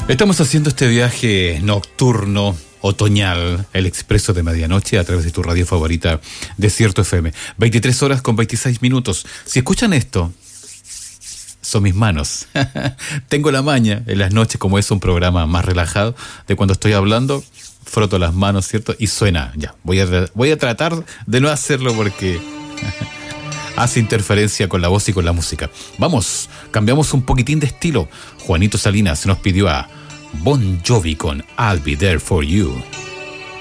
Estamos haciendo este viaje nocturno, otoñal, el expreso de medianoche a través de tu radio favorita, Desierto FM. 23 horas con 26 minutos. Si escuchan esto, son mis manos. Tengo la maña en las noches, como es un programa más relajado, de cuando estoy hablando, froto las manos, ¿cierto? Y suena, ya. Voy a tratar de no hacerlo porque hace interferencia con la voz y con la música. Vamos, cambiamos un poquitín de estilo. Juanito Salinas nos pidió a Bon Jovi con I'll Be There For You.